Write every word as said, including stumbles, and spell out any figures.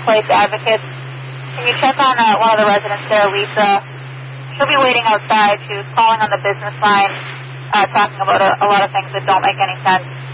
Place Advocates. Can you check on uh, one of the residents there, Lisa? She'll be waiting outside. She was calling on the business line, uh, talking about a, a lot of things that don't make any sense.